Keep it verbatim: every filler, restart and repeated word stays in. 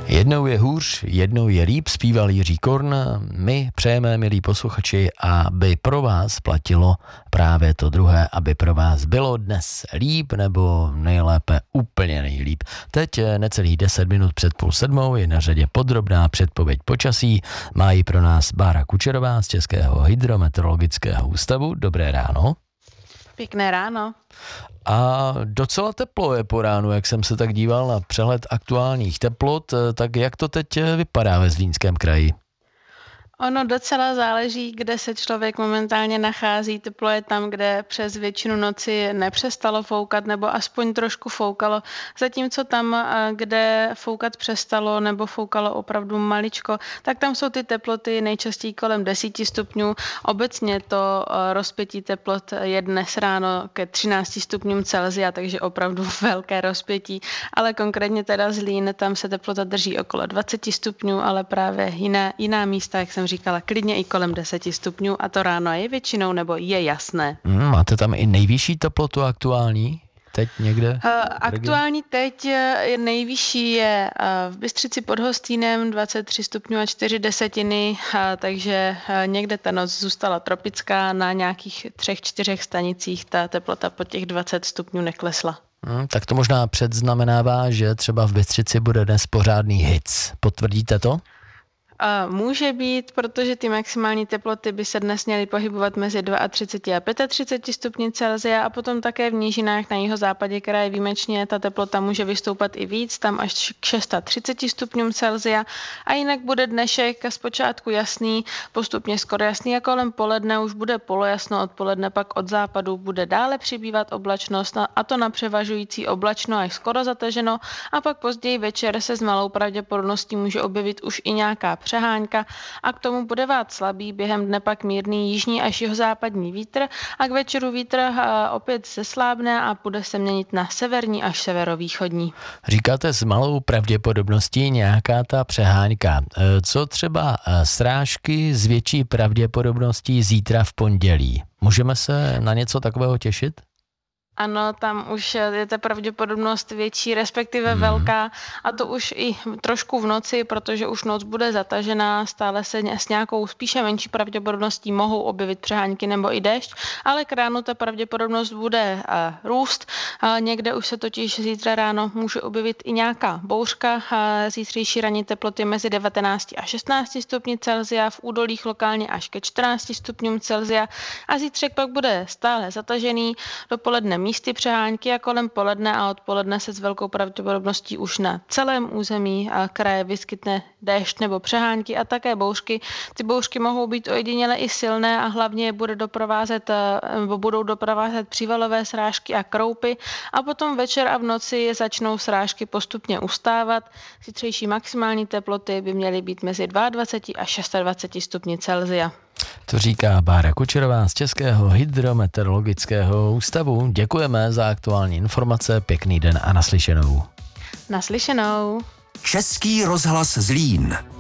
Jednou je hůř, jednou je líp, zpíval Jiří Korn. My přejeme, milí posluchači, aby pro vás platilo právě to druhé, aby pro vás bylo dnes líp, nebo nejlépe úplně nejlíp. Teď necelých deset minut před půl sedmou je na řadě podrobná předpověď počasí. Má ji pro nás Bára Kučerová z Českého hydrometeorologického ústavu. Dobré ráno. Pěkné ráno. A docela teplo je po ránu, jak jsem se tak díval na přehled aktuálních teplot, tak jak to teď vypadá ve Zlínském kraji? Ono docela záleží, kde se člověk momentálně nachází. Teplo je tam, kde přes většinu noci nepřestalo foukat nebo aspoň trošku foukalo. Zatímco tam, kde foukat přestalo nebo foukalo opravdu maličko, tak tam jsou ty teploty nejčastěji kolem deseti stupňů. Obecně to rozpětí teplot je dnes ráno ke třinácti stupňům Celsia, takže opravdu velké rozpětí. Ale konkrétně teda Zlín, tam se teplota drží okolo dvaceti stupňů, ale právě jiná, jiná místa, jak jsem říkala, klidně i kolem deseti stupňů a to ráno je většinou nebo je jasné. Hmm, máte tam i nejvyšší teplotu aktuální? Teď někde? Uh, aktuální teď je nejvyšší je uh, v Bystřici pod Hostýnem dvacet tři stupňů a čtyři desetiny, uh, takže uh, někde ta noc zůstala tropická, na nějakých třech, čtyřech stanicích ta teplota pod těch dvacet stupňů neklesla. Hmm, tak to možná předznamenává, že třeba v Bystřici bude dnes pořádný hic. Potvrdíte to? Může být, protože ty maximální teploty by se dnes měly pohybovat mezi třicet dva a třicet pět stupni Celsia a potom také v nížinách na jihozápadě kraje výjimečně ta teplota může vystoupat i víc, tam až k třicet šesti stupňům Celsia a jinak bude dnešek zpočátku jasný, postupně skoro jasný a kolem poledne už bude polojasno, odpoledne pak od západu bude dále přibývat oblačnost a to na převažující oblačno až skoro zataženo a pak později večer se s malou pravděpodobností může objevit už i nějaká přehánka a k tomu bude vát slabý, během dne pak mírný jižní až jihozápadní vítr a k večeru vítr opět zeslábne a bude se měnit na severní až severovýchodní. Říkáte s malou pravděpodobností nějaká ta přehánka. Co třeba srážky s větší pravděpodobností zítra v pondělí? Můžeme se na něco takového těšit? Ano, tam už je ta pravděpodobnost větší, respektive hmm. velká a to už i trošku v noci, protože už noc bude zatažená, stále se s nějakou spíše menší pravděpodobností mohou objevit přehánky nebo i déšť, ale k ránu ta pravděpodobnost bude uh, růst. Uh, někde už se totiž zítra ráno může objevit i nějaká bouřka, uh, zítřejší ranní teploty mezi devatenácti a šestnácti stupni Celsia, v údolích lokálně až ke čtrnácti stupňům Celsia a zítřek pak bude stále zatažený, dopoledne místy přehánky a kolem poledne a odpoledne se s velkou pravděpodobností už na celém území kraje vyskytne déšť nebo přehánky a také bouřky. Ty bouřky mohou být ojediněle i silné a hlavně bude doprovázet, nebo budou doprovázet přívalové srážky a kroupy a potom večer a v noci začnou srážky postupně ustávat. Zítřejší maximální teploty by měly být mezi dvaceti dvěma a dvaceti šesti stupni Celsia. To říká Bára Kučerová z Českého hydrometeorologického ústavu. Děkujeme za aktuální informace, pěkný den a naslyšenou. Naslyšenou. Český rozhlas Zlín.